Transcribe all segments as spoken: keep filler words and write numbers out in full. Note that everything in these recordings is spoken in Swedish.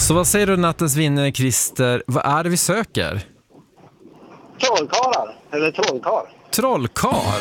Så vad säger du nattens vinnare, Christer? Vad är det vi söker? Trollkarlar, eller trollkar. Trollkar?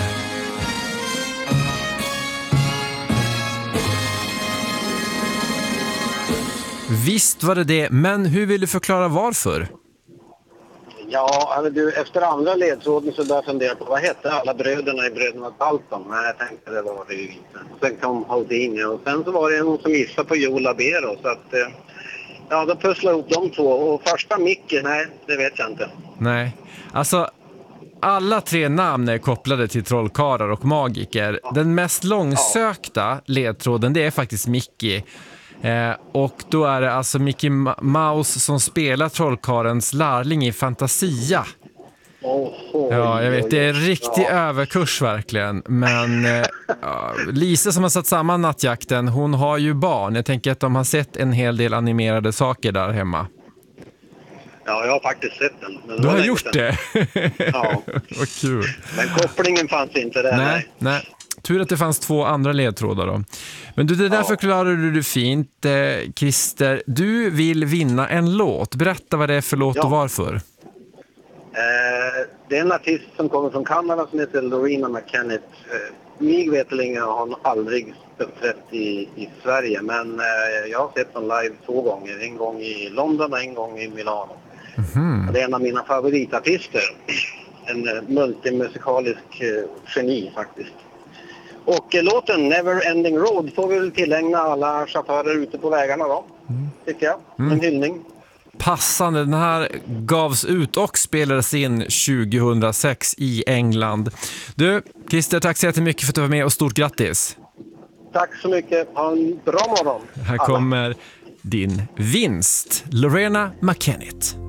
Visst var det det, men hur vill du förklara varför? Ja, alltså du, efter andra ledtråden så började jag fundera på vad hette alla bröderna i Bröderna Dalton? Nej, jag tänkte det var det ju inte. Sen kom Houdini och sen så var det någon som gissade på Joe Labero, så att eh, ja, då pusslade ihop de två. Och första Micke, nej, det vet jag inte. Nej, alltså alla tre namn är kopplade till trollkarlar och magiker. Ja. Den mest långsökta ledtråden, det är faktiskt Mickey. Eh, och då är det alltså Mickey Mouse som spelar trollkarlens lärling i Fantasia. Oh, oh, ja, jag vet, det är en riktig ja. överkurs verkligen. Men eh, ja, Lisa som har satt samman Nattjakten, hon har ju barn. Jag tänker att de har sett en hel del animerade saker där hemma. Ja, jag har faktiskt sett den. Men du har gjort det? Ja. Vad kul. Men kopplingen fanns inte där. Nej, nej. nej. Tur att det fanns två andra ledtrådar då. Men du, det där ja. förklarar du det fint. Eh, Christer, du vill vinna en låt. Berätta vad det är för låt ja. och varför. Eh, det är en artist som kommer från Kanada som heter Lorena McKennitt. Eh, mig veterligen har hon aldrig uppträtt i, i Sverige. Men eh, jag har sett hon live två gånger. En gång i London och en gång i Milano. Mm-hmm. Det är en av mina favoritartister. En eh, multimusikalisk eh, geni faktiskt. Och eh, låten Never Ending Road får vi väl tillägna alla chaufförer ute på vägarna då, mm. tycker jag. En mm. hyllning. Passande, den här gavs ut och spelades in tjugohundrasex i England. Du, Christer, tack så jättemycket för att du var med och stort grattis. Tack så mycket, ha en bra morgon. Här kommer din vinst, Lorena McKennitt.